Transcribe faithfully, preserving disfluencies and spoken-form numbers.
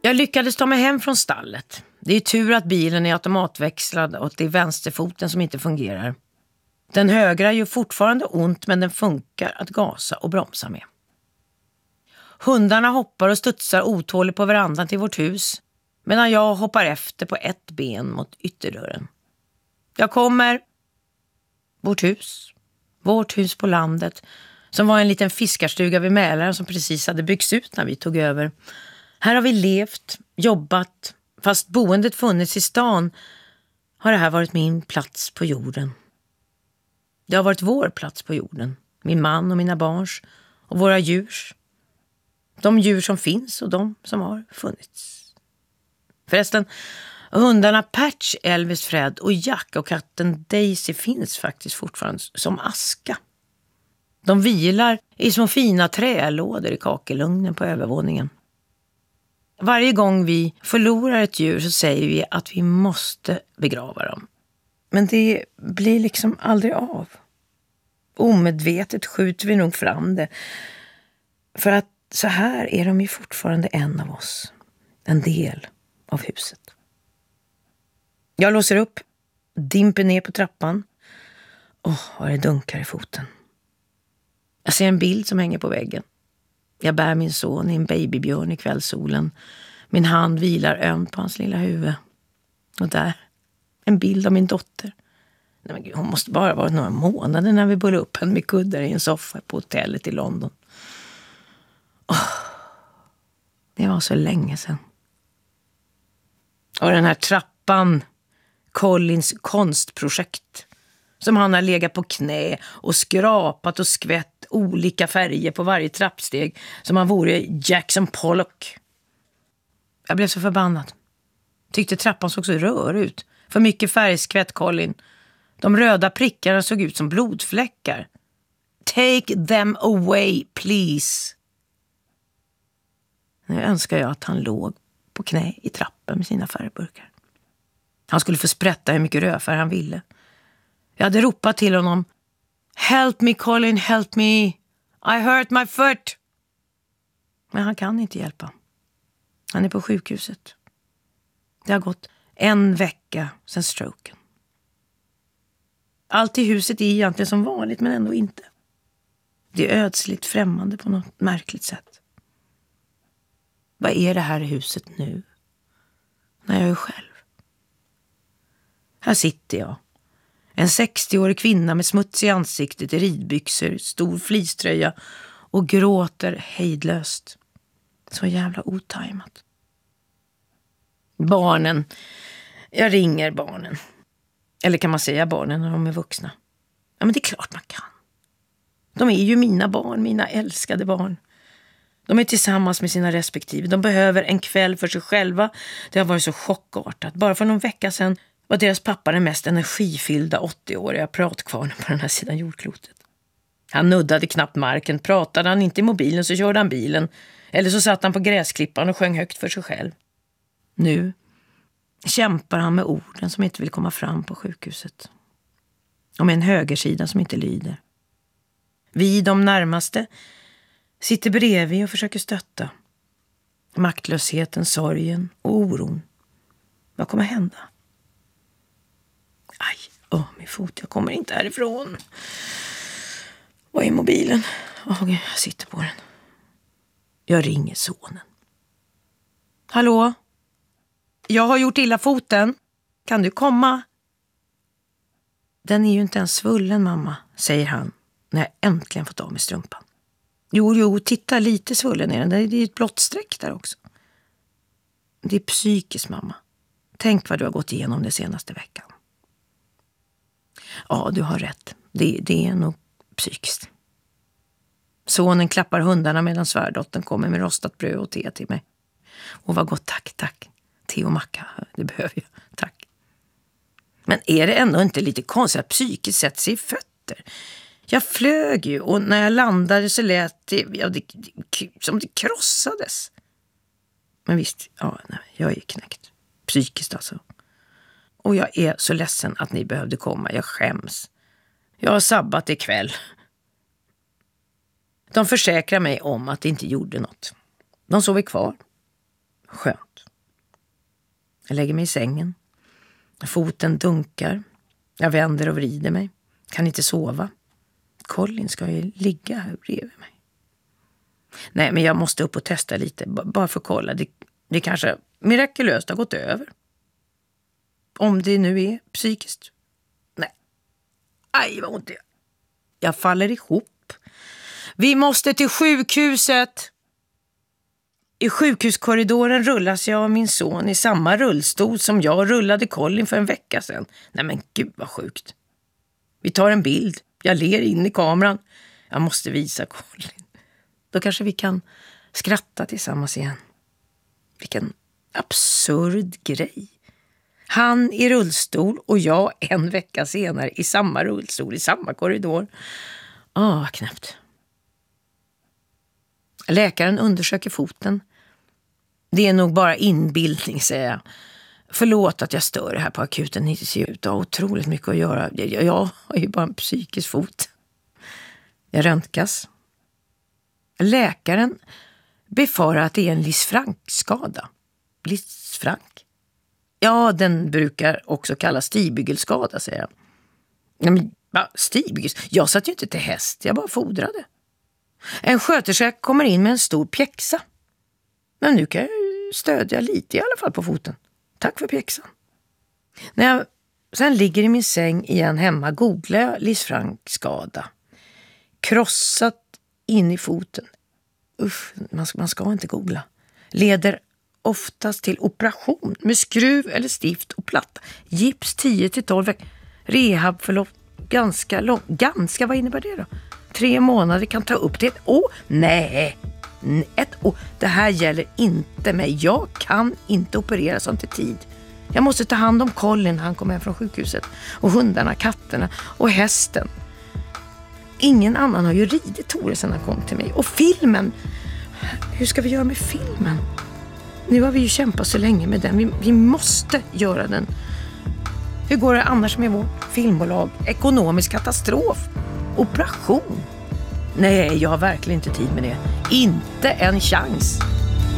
Jag lyckades ta mig hem från stallet. Det är tur att bilen är automatväxlad och det är vänsterfoten som inte fungerar. Den högra gör fortfarande ont, men den funkar att gasa och bromsa med. Hundarna hoppar och studsar otåligt på verandan till vårt hus, medan jag hoppar efter på ett ben mot ytterdörren. Jag kommer. Vårt hus. Vårt hus på landet, som var en liten fiskarstuga vid Mälaren som precis hade byggts ut när vi tog över. Här har vi levt, jobbat. Fast boendet funnits i stan har det här varit min plats på jorden. Det har varit vår plats på jorden. Min man och mina barns och våra djurs. De djur som finns och de som har funnits. Förresten, hundarna Patch, Elvis, Fred och Jack och katten Daisy finns faktiskt fortfarande som aska. De vilar i små fina trälådor i kakelugnen på övervåningen. Varje gång vi förlorar ett djur så säger vi att vi måste begrava dem. Men det blir liksom aldrig av. Omedvetet skjuter vi nog fram det. För att så här är de ju fortfarande en av oss. En del av huset. Jag låser upp, dimper ner på trappan. Åh, vad det dunkar i foten. Jag ser en bild som hänger på väggen. Jag bär min son i en babybjörn i kvällssolen. Min hand vilar ömt på hans lilla huvud. Och där, en bild av min dotter. Nej, men Gud, hon måste bara vara några månader när vi började upp henne med kuddar i en soffa på hotellet i London. Oh, det var så länge sedan. Och den här trappan, Collins konstprojekt, som han har legat på knä och skrapat och skvätt olika färger på varje trappsteg som han vore Jackson Pollock. Jag blev så förbannad. Tyckte trappan såg så rör ut. För mycket färgskvätt, Colin. De röda prickarna såg ut som blodfläckar. Take them away, please. Nu önskar jag att han låg på knä i trappen med sina färgburkar. Han skulle få sprätta hur mycket rödfärg han ville. Jag hade ropat till honom. Help me, Colin, help me. I hurt my foot. Men han kan inte hjälpa. Han är på sjukhuset. Det har gått en vecka sedan stroken. Allt i huset är egentligen som vanligt, men ändå inte. Det är ödsligt främmande på något märkligt sätt. Vad är det här huset nu? När jag är själv. Här sitter jag. En sextioårig kvinna med smuts i ansiktet, i ridbyxor, stor fliströja och gråter hejdlöst. Så jävla otajmat. Barnen. Jag ringer barnen. Eller kan man säga barnen när de är vuxna? Ja, men det är klart man kan. De är ju mina barn, mina älskade barn. De är tillsammans med sina respektive. De behöver en kväll för sig själva. Det har varit så chockartat. Bara för någon vecka sedan var deras pappa den mest energifyllda åttioåriga pratkvarnen på den här sidan jordklotet. Han nuddade knappt marken. Pratade han inte i mobilen så körde han bilen. Eller så satt han på gräsklippan och sjöng högt för sig själv. Nu kämpar han med orden som inte vill komma fram på sjukhuset. Och med en högersida som inte lyder. Vi, de närmaste, sitter bredvid och försöker stötta. Maktlösheten, sorgen och oron. Vad kommer hända? Aj, åh, min fot, jag kommer inte härifrån. Vad är mobilen? Åh, jag sitter på den. Jag ringer sonen. Hallå? Jag har gjort illa foten. Kan du komma? Den är ju inte ens svullen, mamma, säger han när jag äntligen fått av mig strumpan. Jo, jo, titta, lite svullen är den. Det är ett blått streck där också. Det är psykiskt, mamma. Tänk vad du har gått igenom det senaste veckan. Ja, du har rätt. Det, det är nog psykiskt. Sonen klappar hundarna medan svärdottern kommer med rostat bröd och te till mig. Och vad gott, tack, tack. Te och macka, det behöver jag. Tack. Men är det ändå inte lite konstigt att psykiskt sätter sig i fötter? Jag flög ju och när jag landade så lät det, ja, det, det som det krossades. Men visst, ja, nej, jag är knäckt. Psykiskt alltså. Och jag är så ledsen att ni behövde komma. Jag skäms. Jag har sabbat ikväll. De försäkrar mig om att det inte gjorde något. De sov kvar. Skönt. Jag lägger mig i sängen. Foten dunkar. Jag vänder och vrider mig. Kan inte sova. Colin ska ju ligga här bredvid mig. Nej, men jag måste upp och testa lite. B- bara för att kolla. Det, det kanske mirakulöst har gått över. Om det nu är psykiskt. Nej. Aj, vad ont det är. Jag faller ihop. Vi måste till sjukhuset. I sjukhuskorridoren rullas jag av min son i samma rullstol som jag rullade Colin för en vecka sedan. Nej men gud vad sjukt. Vi tar en bild. Jag ler in i kameran. Jag måste visa Colin. Då kanske vi kan skratta tillsammans igen. Vilken absurd grej. Han i rullstol och jag en vecka senare i samma rullstol, i samma korridor. Ah, knäppt. Läkaren undersöker foten. Det är nog bara inbildning, säger jag. Förlåt att jag stör det här på akuten. Ni ser ut att ha otroligt mycket att göra. Jag, jag har ju bara en psykisk fot. Jag röntgas. Läkaren befarar att det är en Lisfranc-skada. Lisfranc? Ja, den brukar också kallas stigbyggelskada, säger jag. Nej, men va, stigbygels? Jag satt ju inte till häst, jag bara fodrade. En sköterska kommer in med en stor pjäxa. Men nu kan jag stödja lite i alla fall på foten. Tack för pjäxan. När jag sen ligger i min säng igen hemma googlar jag Lisfranc-skada. Krossat in i foten. Usch, man ska, man ska inte googla. Leder oftast till operation med skruv eller stift och platta. Gips tio till tolv veckor. Rehabförlopp ganska lång. Ganska, vad innebär det då? Tre månader kan ta upp till ett år. Nej, ett år. Det här gäller inte mig. Jag kan inte operera sånt i tid. Jag måste ta hand om Colin när han kommer hem från sjukhuset. Och hundarna, katterna och hästen. Ingen annan har ju ridit Tore sedan han kom till mig. Och filmen. Hur ska vi göra med filmen? Nu har vi ju kämpat så länge med den. Vi, vi måste göra den. Hur går det annars med vårt filmbolag? Ekonomisk katastrof. Operation. Nej, jag har verkligen inte tid med det. Inte en chans.